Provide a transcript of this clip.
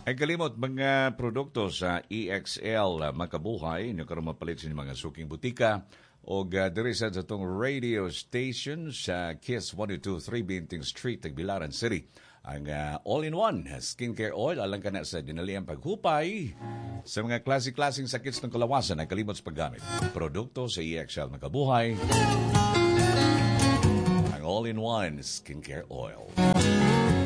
Ay kalimot mga produkto sa EXL makabuhay nyo karon mapalit sa mga suking butika o diri sa atong radio station sa Kiss 102.3 Binting Street, Tagbilaran City. Ang all-in-one skincare oil alang ka na sa dinaliang paghupay sa mga klase-klaseng sakit ng kalawasan ay kalimot sa paggamit. Produkto sa EXL makabuhay. Ang all-in-one skincare oil.